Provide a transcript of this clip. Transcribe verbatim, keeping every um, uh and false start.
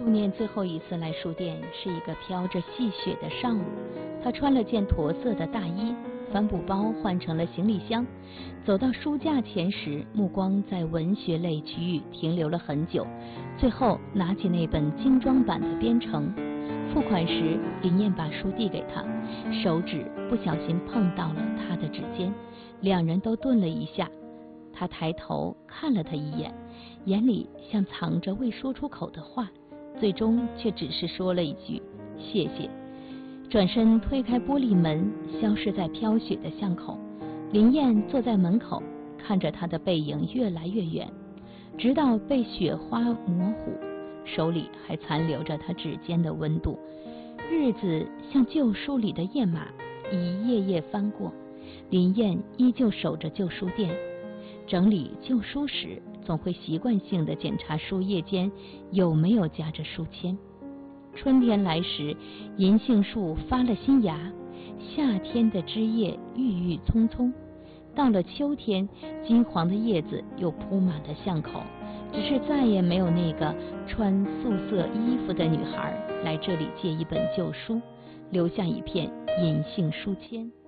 杜念最后一次来书店是一个飘着细雪的上午，他穿了件驼色的大衣，帆布包换成了行李箱，走到书架前时，目光在文学类区域停留了很久，最后拿起那本精装版的《编程》。付款时，林燕把书递给他，手指不小心碰到了他的指尖，两人都顿了一下。他抬头看了他一眼，眼里像藏着未说出口的话，最终却只是说了一句谢谢，转身推开玻璃门，消失在飘雪的巷口。林燕坐在门口，看着他的背影越来越远，直到被雪花模糊，手里还残留着他指尖的温度。日子像旧书里的页码，一页页翻过，林燕依旧守着旧书店。整理旧书时，总会习惯性地检查书页间有没有夹着书签。春天来时，银杏树发了新芽，夏天的枝叶郁郁葱葱。到了秋天，金黄的叶子又铺满了巷口，只是再也没有那个穿素色衣服的女孩来这里借一本旧书，留下一片银杏书签。